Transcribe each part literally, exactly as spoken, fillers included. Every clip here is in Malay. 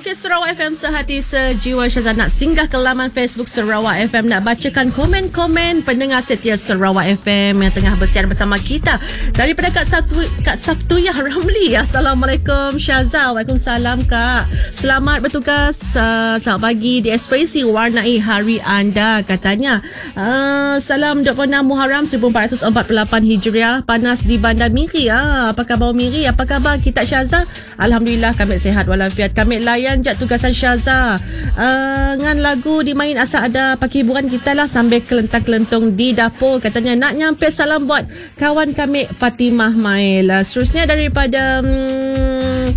Okey, Sarawak F M sehati sejiwa. Syazah nak singgah ke laman Facebook Sarawak F M, nak bacakan komen-komen pendengar setia Sarawak F M yang tengah bersiaran bersama kita. Daripada Kak Sabtu, Kak Sabtuyah Ramli. Assalamualaikum Syazah. Waalaikumsalam Kak. Selamat bertugas. Uh, selamat pagi di Ekspresi, warnai hari anda, katanya. Uh, salam dua puluh enam Muharram seribu empat ratus empat puluh lapan Hijriah. Panas di Bandar Miri. Ah, apa khabar Miri? Apa khabar kita Syazah? Alhamdulillah kami sehat walafiat. Kami layan jat tugasan Syazah. Uh, dengan lagu dimain asal ada pakai hiburan kita lah sambil kelentang-kelentung di dapur. Katanya nak nyampe salam buat kawan kami Fatimah Mail. Uh, seterusnya daripada um,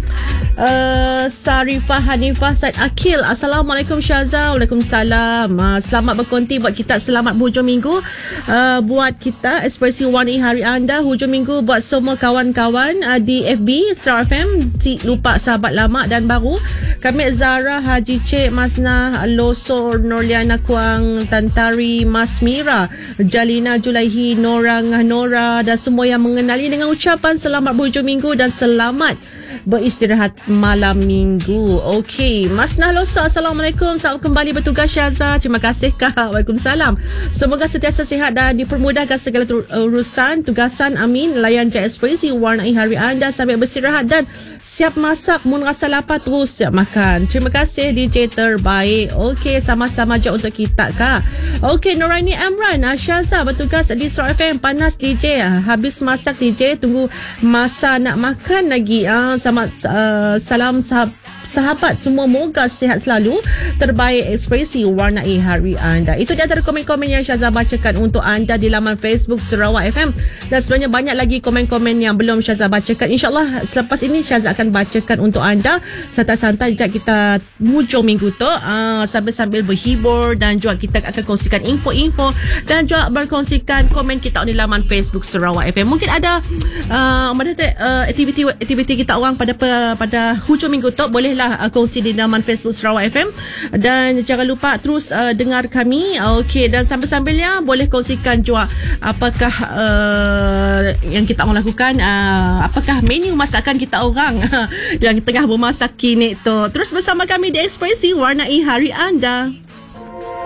uh, Sarifah Hanifah Said Akil. Assalamualaikum Syazah. Waalaikumsalam. Uh, selamat berkonti buat kita. Selamat berhujung minggu uh, buat kita. Ekspresi warnai hari anda. Hujung minggu buat semua kawan-kawan uh, di F B Sarawak F M. Si lupa sahabat lama dan baru. Kami Zara Haji Cik Masnah Losor Norliana Kuang Tantari Mas Mira Jalina Julaihi Nora Nora dan semua yang mengenali dengan ucapan selamat berhujung minggu dan selamat beristirahat malam minggu. Okey, Mas Nahloso, Assalamualaikum. Selamat kembali bertugas Syazah. Terima kasih Kak. Waalaikumsalam. Semoga sentiasa sihat dan dipermudahkan segala urusan tugasan. Amin. Layan je Ekspresi, warnai hari anda sambil beristirahat dan siap masak. Mun rasa lapar terus siap makan. Terima kasih D J terbaik. Okey, sama-sama je untuk kita Kak. Okey, Noraini Amran, Syazah bertugas di Sarawak F M. Panas D J. Habis masak D J, tunggu masa nak makan lagi. Ah, sama uh, salam sahab sahabat semua, moga sihat selalu. Terbaik Ekspresi, warnai hari anda. Itu di antara komen-komen yang Syazah bacakan untuk anda di laman Facebook Sarawak F M. Dan sebenarnya banyak lagi komen-komen yang belum Syazah bacakan. InsyaAllah selepas ini Syazah akan bacakan untuk anda. Santai-santai sekejap kita hujung minggu tu, uh, sambil-sambil berhibur, dan juga kita akan kongsikan info-info dan juga berkongsikan komen kita di laman Facebook Sarawak F M. Mungkin ada uh, uh, aktiviti-aktiviti kita orang pada pada hujung minggu tu, boleh lah uh, kongsi di laman Facebook Sarawak F M. Dan jangan lupa terus uh, dengar kami. Okey, dan sambil-sambilnya boleh kongsikan juga apakah uh, yang kita orang lakukan, uh, apakah menu masakan kita orang yang tengah memasak kini tu. Terus bersama kami di Ekspresi, warnai hari anda.